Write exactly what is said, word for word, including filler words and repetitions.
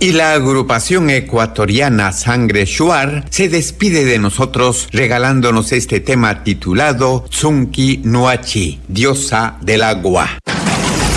Y la agrupación ecuatoriana Sangre Shuar se despide de nosotros regalándonos este tema titulado Tsunki Nuachi, diosa del agua.